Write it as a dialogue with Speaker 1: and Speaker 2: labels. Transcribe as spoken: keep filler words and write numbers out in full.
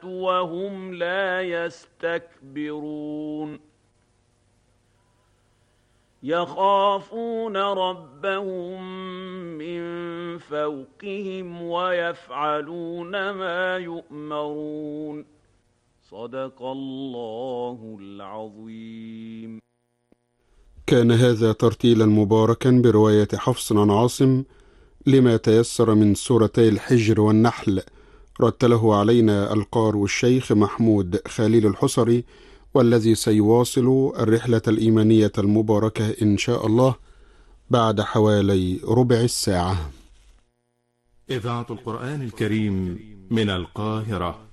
Speaker 1: وهم لا يستكبرون يخافون ربهم من فوقهم ويفعلون ما يؤمرون صدق الله العظيم.
Speaker 2: كان هذا ترتيلا مباركا برواية حفص عن عاصم لما تيسر من سورتي الحجر والنحل، رتله علينا القارئ الشيخ محمود خليل الحصري، والذي سيواصل الرحلة الإيمانية المباركة إن شاء الله بعد حوالي ربع الساعة.
Speaker 3: إذاعة القرآن الكريم من القاهرة.